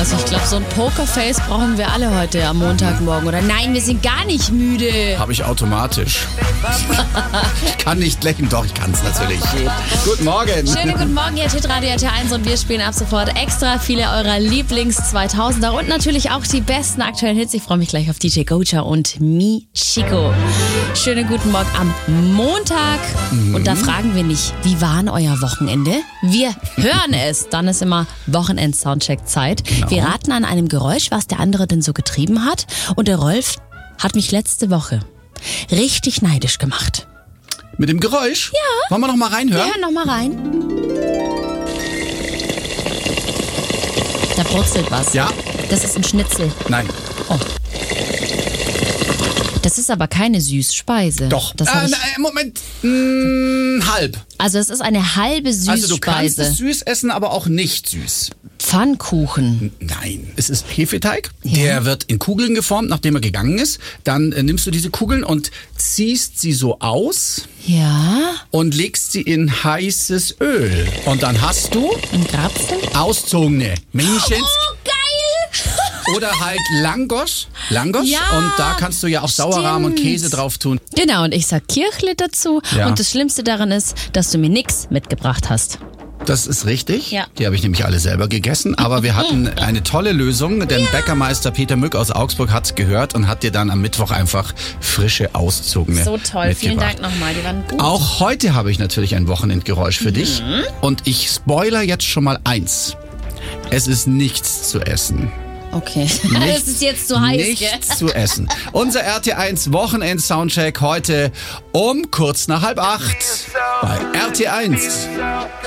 Also ich glaube, so ein Pokerface brauchen wir alle heute am Montagmorgen. Oder nein, wir sind gar nicht müde. Habe ich automatisch. Ich kann nicht lächeln, doch, ich kann es natürlich. Guten Morgen. Schönen guten Morgen, hier Hitradio RT1 und wir spielen ab sofort extra viele eurer Lieblings-2000er und natürlich auch die besten aktuellen Hits. Ich freue mich gleich auf DJ Gocha und Michiko. Schönen guten Morgen am Montag. Und da fragen wir nicht, wie war denn euer Wochenende? Wir hören es. Dann ist immer Wochenend-Soundcheck-Zeit. Genau. Wir raten an einem Geräusch, was der andere denn so getrieben hat. Und der Rolf hat mich letzte Woche richtig neidisch gemacht. Mit dem Geräusch? Ja. Wollen wir noch mal Wir reinhören? hören noch mal rein. Da brutzelt was. Ja. Das ist ein Schnitzel. Nein. Oh. Das ist aber keine Süßspeise. Doch. Das hab ich, Moment. Halb. also es ist eine halbe Süßspeise. Also du kannst es süß essen, aber auch nicht süß. Pfannkuchen. Nein, es ist Hefeteig. Der wird in Kugeln geformt, nachdem er gegangen ist. Dann nimmst du diese Kugeln und ziehst sie so aus Ja. und legst sie in heißes Öl. Und dann hast du Ein Grapfen. auszogene Männchens Oh, geil! oder halt Langos. Langos. Ja, Und da kannst du ja auch Sauerrahm und stimmt. Käse drauf tun. Genau, und ich sag Kirchle dazu. Ja. Und das Schlimmste daran ist, dass du mir nix mitgebracht hast. Das ist richtig. Ja. Die habe ich nämlich alle selber gegessen. Aber wir hatten eine tolle Lösung, denn Bäckermeister Peter Mück aus Augsburg hat es gehört und hat dir dann am Mittwoch einfach frische auszogene So toll, vielen mitgebracht. Dank nochmal, die waren gut. Auch heute habe ich natürlich ein Wochenendgeräusch für dich. Und ich spoiler jetzt schon mal eins. Es ist nichts zu essen. Okay, das ist jetzt zu heiß, gell? Nichts zu essen. Unser RT1 Wochenend-Soundcheck heute um kurz nach 7:30 bei RT1.